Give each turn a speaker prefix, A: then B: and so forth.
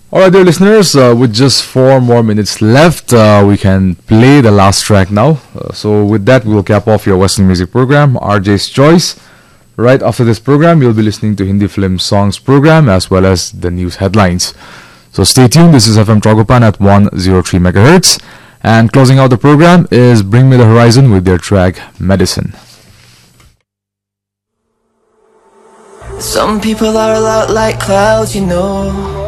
A: Alright, dear listeners, with just 4 more minutes left, we can play the last track now. So, with that, we'll cap off your Western music program, RJ's Choice. Right after this program, you'll be listening to Hindi Film Songs program as well as the news headlines. So, stay tuned. This is FM Tragopan at 103 megahertz. And closing out the program is Bring Me the Horizon with their track Medicine.
B: Some people are a lot like clouds, you know.